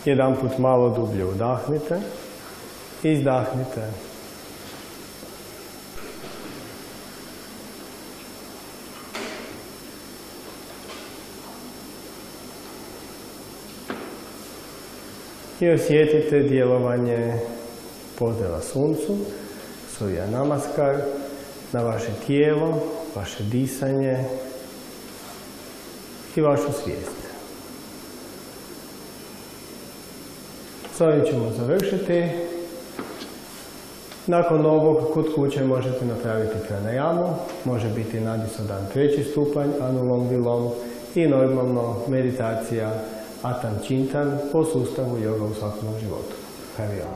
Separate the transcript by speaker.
Speaker 1: Jedan put malo dublje udahnite, izdahnite. I osjetite djelovanje pozdrava suncu, Surya Namaskar, na vaše tijelo, vaše disanje i vašu svijest. S ovim ćemo završiti. Nakon ovog kod kuće možete napraviti pranayamu, može biti Nadisodan 3. stupanj, Anulom Vilom i normalno meditacija Atam Chintan po sustavu Yoga u svakodnevnom životu. Hari Om.